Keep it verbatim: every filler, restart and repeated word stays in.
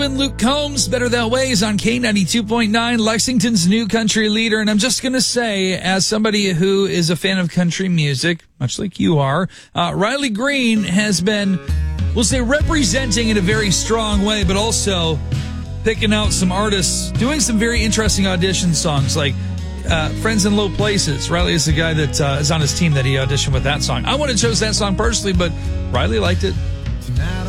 And Luke Combs, Better That Way, is on K ninety-two point nine, Lexington's new country leader. And I'm just going to say, as somebody who is a fan of country music, much like you are, uh, Riley Green has been, we'll say, representing in a very strong way, but also picking out some artists, doing some very interesting audition songs, like uh, Friends in Low Places. Riley is the guy that uh, is on his team that he auditioned with that song. I would have chose that song personally, but Riley liked it.